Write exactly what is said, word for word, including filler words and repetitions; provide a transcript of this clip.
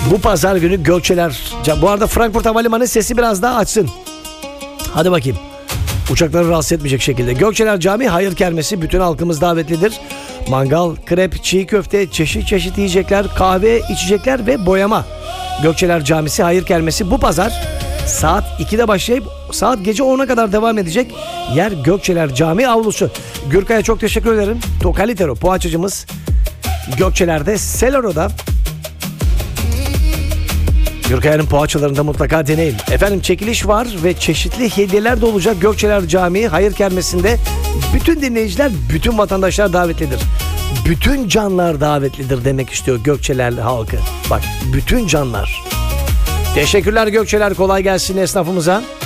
Bu pazar günü Gökçeler. Bu arada Frankfurt Havalimanı sesi biraz daha açsın. Hadi bakayım. Uçakları rahatsız etmeyecek şekilde. Gökçeler Camii hayır kermesi, bütün halkımız davetlidir. Mangal, krep, çiğ köfte, çeşit çeşit yiyecekler, kahve, içecekler ve boyama. Gökçeler Camisi hayır kermesi bu pazar saat ikide başlayıp saat gece ona kadar devam edecek. Yer Gökçeler Camii avlusu. Gürkay'a çok teşekkür ederim. Tokalitero poğaçacımız Gökçeler'de, Seloro'da. Gürkaya'nın poğaçalarında mutlaka deneyin. Efendim çekiliş var ve çeşitli hediyeler de olacak. Gökçeler Camii hayır kermesinde bütün dinleyiciler, bütün vatandaşlar davetlidir. Bütün canlar davetlidir demek istiyor Gökçeler halkı. Bak, bütün canlar. Teşekkürler Gökçeler, kolay gelsin esnafımıza.